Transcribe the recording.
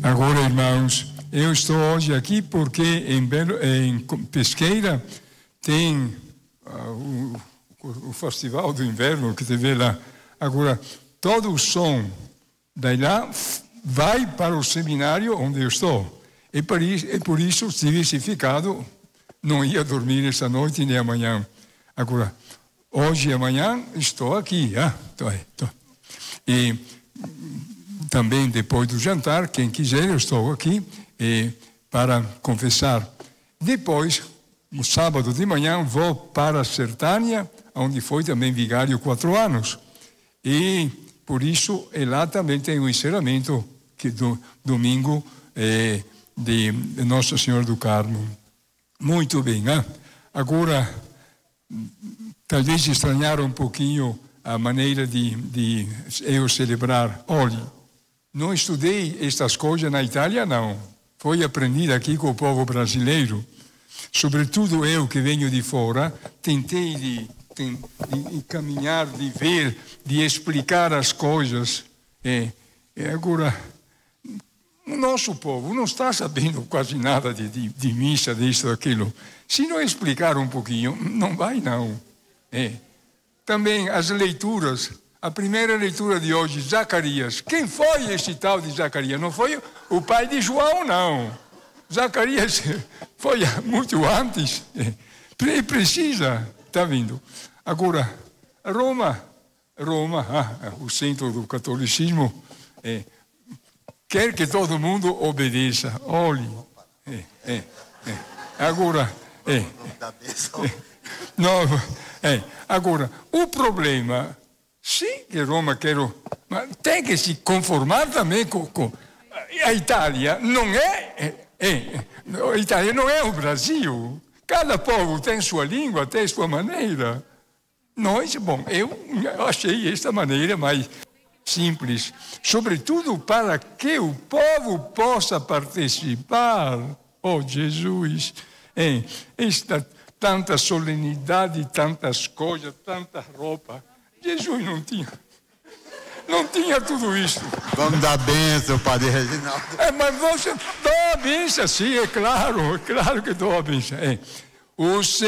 Agora, irmãos, eu estou hoje aqui porque em Pesqueira tem o Festival do Inverno que teve lá. Agora, todo o som daí lá vai para o seminário onde eu estou. E por isso, se tivesse ficado, não ia dormir esta noite nem amanhã. Agora, hoje e amanhã estou aqui. Estou. E também depois do jantar, quem quiser, eu estou aqui para confessar. Depois, no sábado de manhã, vou para a Sertânia, onde foi também vigário 4 anos. E por isso, lá também tem o encerramento que domingo de Nossa Senhora do Carmo. Muito bem. Agora, talvez estranharam um pouquinho a maneira de eu celebrar. Olhe, não estudei estas coisas na Itália, não. Foi aprendido aqui com o povo brasileiro. Sobretudo eu, que venho de fora, tentei de caminhar, de ver, de explicar as coisas. Agora, o nosso povo não está sabendo quase nada de missa, disso, daquilo. Se não explicar um pouquinho, não vai, não. Também as leituras. A primeira leitura de hoje, Zacarias. Quem foi este tal de Zacarias? Não foi o pai de João, não. Zacarias foi muito antes. Precisa, está vindo. Agora, Roma, o centro do catolicismo, quer que todo mundo obedeça. Olhe. Agora, agora, o problema, sim que Roma quer, mas tem que se conformar também com a Itália. A Itália não é o Brasil. Cada povo tem sua língua, tem sua maneira. Eu achei esta maneira mais simples, sobretudo para que o povo possa participar. Oh, Jesus! Esta tanta solenidade, tantas coisas, tanta roupa. Jesus não tinha tudo isso. Vamos dar bênção, Padre Reginaldo. Mas você dá a bênção, sim, é claro que dou a bênção.